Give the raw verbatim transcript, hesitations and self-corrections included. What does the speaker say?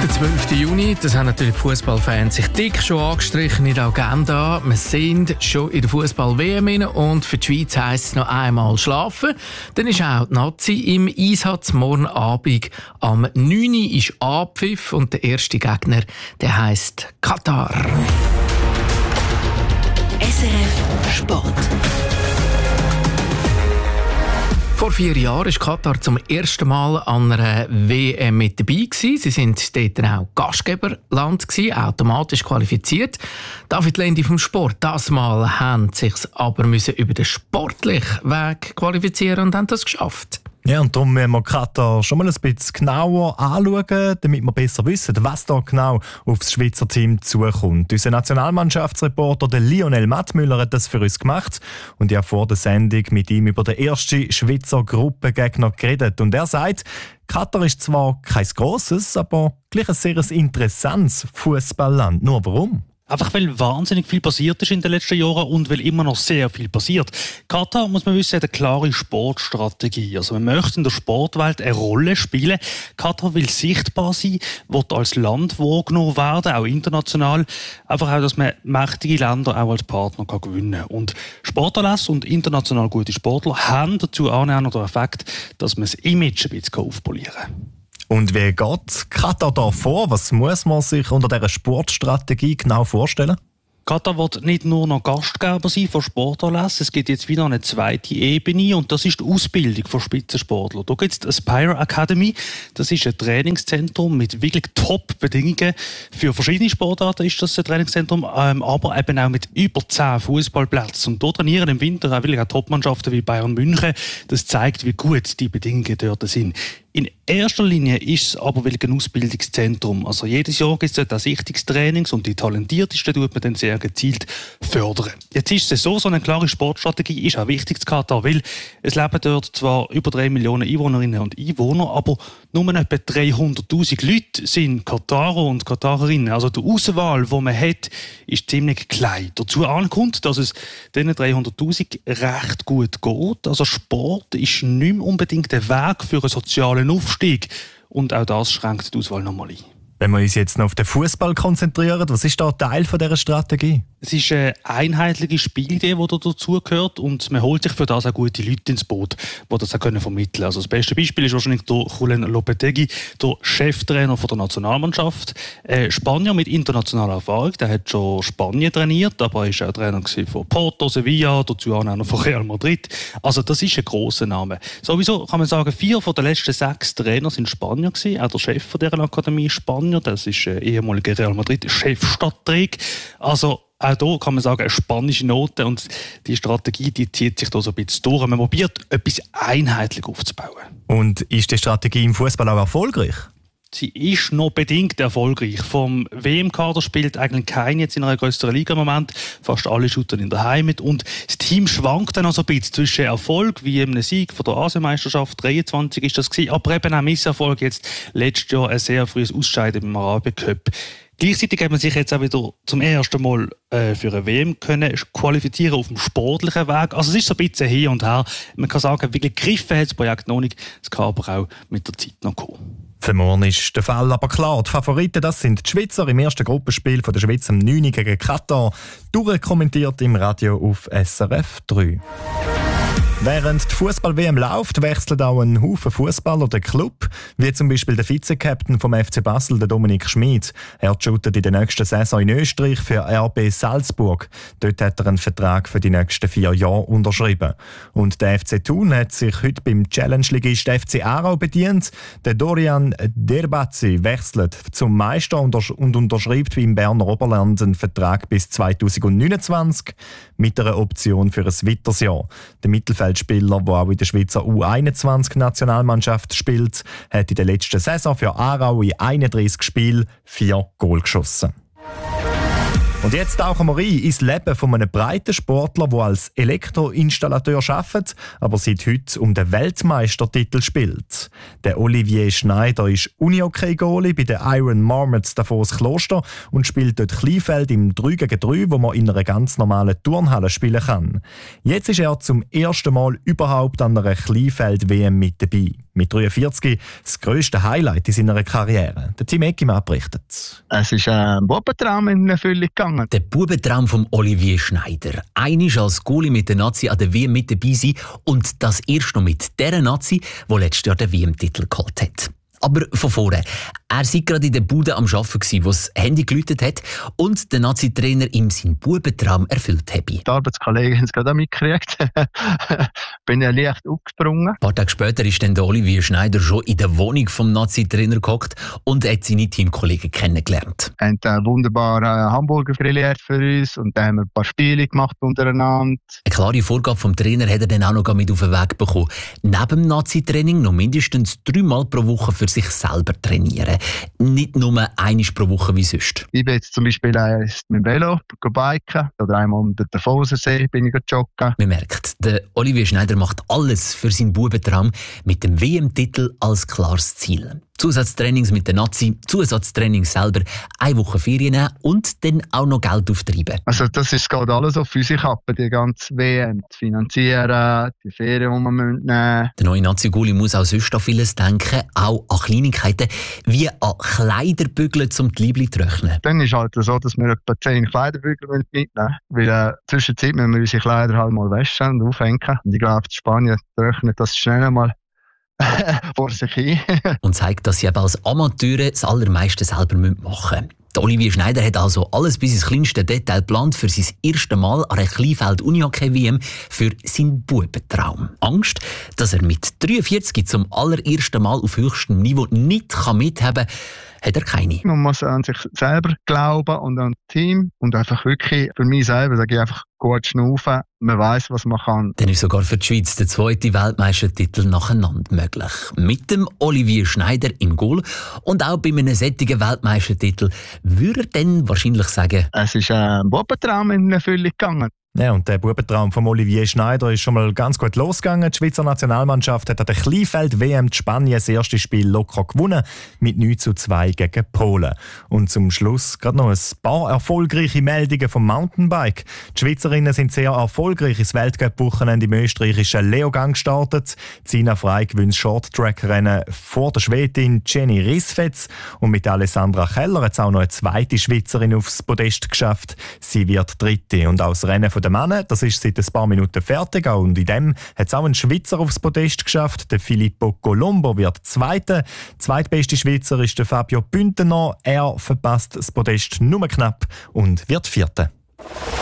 Der zwölfte Juni, das haben natürlich die Fußballfans sich dick schon angestrichen in der Agenda. Wir sind schon in der Fußball-W M rein und für die Schweiz heisst es noch einmal schlafen. Dann ist auch die Nazi im Einsatz. Morgen Abend am neun Uhr ist Anpfiff und der erste Gegner, der heisst Katar. S R F Sport. Vor vier Jahren war Katar zum ersten Mal an einer W M mit dabei. Sie sind dort auch Gastgeberland, automatisch qualifiziert. David Lendi vom Sport. Das Mal haben sie sich aber müssen über den sportlichen Weg qualifizieren und haben das geschafft. Ja, und darum müssen wir Katar schon mal ein bisschen genauer anschauen, damit wir besser wissen, was da genau auf das Schweizer Team zukommt. Unser Nationalmannschaftsreporter der Lionel Mattmüller hat das für uns gemacht und ich habe vor der Sendung mit ihm über den ersten Schweizer Gruppengegner geredet. Und er sagt, Katar ist zwar kein grosses, aber gleich ein sehr interessantes Fußballland. Nur warum? Einfach weil wahnsinnig viel passiert ist in den letzten Jahren und weil immer noch sehr viel passiert. Katar, muss man wissen, hat eine klare Sportstrategie. Also man möchte in der Sportwelt eine Rolle spielen. Katar will sichtbar sein, wird als Land wahrgenommen werden, auch international. Einfach auch, dass man mächtige Länder auch als Partner kann gewinnen kann. Und Sportanlässe und international gute Sportler haben dazu auch noch den Effekt, dass man das Image ein bisschen aufpolieren kann. Und wie geht Katar da vor? Was muss man sich unter dieser Sportstrategie genau vorstellen? Katar wird nicht nur noch Gastgeber sein von Sportanlässen, es gibt jetzt wieder eine zweite Ebene und das ist die Ausbildung von Spitzensportlern. Da gibt es die Aspire Academy, das ist ein Trainingszentrum mit wirklich Top-Bedingungen. Für verschiedene Sportarten ist das ein Trainingszentrum, ähm, aber eben auch mit über zehn Fußballplätzen. Und dort trainieren im Winter auch wirklich auch Top-Mannschaften wie Bayern München. Das zeigt, wie gut die Bedingungen dort sind. In erster Linie ist es aber wirklich ein Ausbildungszentrum. Also jedes Jahr gibt es dort auch Sichtungstrainings und die Talentiertesten tut man dann sehr gezielt fördern. Jetzt ist es so, so eine klare Sportstrategie ist auch wichtig zu Katar, weil es leben dort zwar über drei Millionen Einwohnerinnen und Einwohner, aber nur etwa dreihunderttausend Leute sind Katarer und Katarerinnen. Also die Auswahl, die man hat, ist ziemlich klein. Dazu kommt, dass es diesen dreihunderttausend recht gut geht. Also Sport ist nicht mehr unbedingt der Weg für einen sozialen Aufstieg. Und auch das schränkt die Auswahl nochmal ein. Wenn wir uns jetzt noch auf den Fußball konzentrieren, was ist da Teil von dieser Strategie? Es ist eine einheitliche Spielidee, die dazugehört und man holt sich für das auch gute Leute ins Boot, die das auch vermitteln können. Also das beste Beispiel ist wahrscheinlich der Julen Lopetegui, der Cheftrainer von der Nationalmannschaft. Ein Spanier mit internationaler Erfahrung, der hat schon Spanien trainiert, aber er war auch Trainer von Porto, Sevilla, dazu auch noch von Real Madrid. Also das ist ein grosser Name. Sowieso kann man sagen, vier von den letzten sechs Trainer sind Spanier gewesen. Auch der Chef von dieser Akademie ist Spanier, das ist ein ehemaliger Real Madrid-Chefstrateg. Also auch hier kann man sagen, eine spanische Note und die Strategie, die zieht sich da so ein bisschen durch. Man probiert, etwas einheitlich aufzubauen. Und ist die Strategie im Fußball auch erfolgreich? Sie ist noch bedingt erfolgreich. Vom W M-Kader spielt eigentlich kein jetzt in einer größeren Liga im Moment. Fast alle shooten in der Heimat. Und das Team schwankt dann also ein bisschen zwischen Erfolg, wie einem Sieg von der Asienmeisterschaft dreiundzwanzig ist das gewesen, aber eben auch Misserfolg jetzt letztes Jahr ein sehr frühes Ausscheiden im Arabien Cup. Gleichzeitig hat man sich jetzt auch wieder zum ersten Mal äh, für eine W M können qualifizieren auf dem sportlichen Weg. Also es ist so ein bisschen hin und her. Man kann sagen, wirklich gegriffen hat das Projekt noch nicht. Es kann aber auch mit der Zeit noch kommen. Für morgen ist der Fall aber klar. Die Favoriten, das sind die Schweizer im ersten Gruppenspiel von der Schweiz am neun gegen Katar. Durchkommentiert im Radio auf S R F drei. Während die Fußball-W M läuft, wechselt auch ein Haufen Fußballer den Club, wie zum Beispiel der Vize-Captain vom F C Basel, der Dominik Schmid. Er shootet in der nächsten Saison in Österreich für R B Salzburg. Dort hat er einen Vertrag für die nächsten vier Jahre unterschrieben. Und der F C Thun hat sich heute beim Challenge-Ligist F C Aarau bedient. Der Dorian Derbazi wechselt zum Meister und unterschreibt beim Berner Oberland einen Vertrag bis zweitausendneunundzwanzig mit einer Option für ein weiteres Jahr. Der Mittelfeld Spieler, der auch in der Schweizer U einundzwanzig-Nationalmannschaft spielt, hat in der letzten Saison für Aarau in einunddreißig Spielen vier Goal geschossen. Und jetzt tauchen wir ein ins Leben von einem breiten Sportler, der als Elektroinstallateur arbeitet, aber seit heute um den Weltmeistertitel spielt. Der Olivier Schneider ist Unihockey-Goalie bei den Iron Marmots Davos Kloster und spielt dort Kleinfeld im drei gegen drei, wo man in einer ganz normalen Turnhalle spielen kann. Jetzt ist er zum ersten Mal überhaupt an einer Kleinfeld-W M mit dabei. Mit dreiundvierzig das grösste Highlight in seiner Karriere. Der Tim Eckimann berichtet. Es ist ein Bubentraum in Erfüllung gegangen. Der Bubentraum von Olivier Schneider. Einmal als Goalie mit der Nazi an der W M mit dabei sein und das erst noch mit der Nazi, die letztes Jahr den W M-Titel geholt hat. Aber von vorne. Er war gerade in der Bude am Arbeiten, wo das Handy geläutet hat und der Nazi-Trainer ihm seinen Bubentraum erfüllt habe. Die Arbeitskollegen haben es gerade auch mitgekriegt. Bin ja leicht aufgesprungen. Ein paar Tage später ist dann der Olivier Schneider schon in der Wohnung vom Nazi-Trainer gehockt und hat seine Teamkollegen kennengelernt. Wir haben einen wunderbaren Hamburger grilliert für uns und dann haben wir ein paar Spiele gemacht untereinander. Eine klare Vorgabe vom Trainer hat er dann auch noch mit auf den Weg bekommen. Neben dem Nazi-Training noch mindestens dreimal pro Woche für sich selber trainieren. Nicht nur einmal pro Woche wie sonst. Ich bin jetzt zum Beispiel äh, mit dem Velo biken oder einmal um den Tafosersee bin ich joggen. Man merkt, der Olivier Schneider macht alles für seinen Bubentraum mit dem W M-Titel als klares Ziel. Zusatztrainings mit der Nazi, Zusatztrainings selber, eine Woche Ferien nehmen und dann auch noch Geld auftreiben. Also das ist, geht alles auf unsere Kappe, die ganze W M, die finanzieren, die Ferien, die wir nehmen müssen. Der neue Nazi-Goalie muss auch sonst an vieles denken, auch an Kleinigkeiten, wie an Kleiderbügeln, um die Liebli zu trocknen. Dann ist es halt so, dass wir etwa zehn Kleiderbügel mitnehmen müssen, weil äh, zwischenzeit müssen wir unsere Kleider halt mal waschen und aufhängen. Und ich glaube, in Spanien trocknet das schnell mal vor sich hin. Und zeigt, dass sie eben als Amateure das Allermeiste selber machen müssen. Der Olivier Schneider hat also alles bis ins kleinste Detail geplant für sein erstes Mal an einer Kleinfeld-Unihockey-W M für seinen Bubentraum. Angst, dass er mit dreiundvierzig zum allerersten Mal auf höchstem Niveau nicht mithaben kann, hat er keine. Man muss an sich selber glauben und an das Team und einfach wirklich für mich selber sage ich einfach gut schnaufen. Man weiss, was man kann. Dann ist sogar für die Schweiz der zweite Weltmeistertitel nacheinander möglich. Mit dem Olivier Schneider im Goal und auch bei einem solchen Weltmeistertitel würde er dann wahrscheinlich sagen, es ist ein Bubentraum in Erfüllung gegangen. Ja, und der Bubentraum von Olivier Schneider ist schon mal ganz gut losgegangen. Die Schweizer Nationalmannschaft hat an der Kleinfeld-W M in Spanien das erste Spiel locker gewonnen, mit neun zu zwei gegen Polen. Und zum Schluss gerade noch ein paar erfolgreiche Meldungen vom Mountainbike. Die Schweizerinnen sind sehr erfolgreich ins Weltcup-Wochenende im österreichischen Leogang gestartet. Zina Frey gewinnt das Short-Track-Rennen vor der Schwedin Jenny Risfetz. Und mit Alessandra Keller hat es auch noch eine zweite Schweizerin aufs Podest geschafft. Sie wird Dritte. Und auch das Rennen von der Männer, das ist seit ein paar Minuten fertig. Und in dem hat es auch ein Schweizer aufs Podest geschafft. Der Filippo Colombo wird Zweiter. Zweitbeste Schweizer ist der Fabio Bündner. Er verpasst das Podest nur knapp und wird Vierter.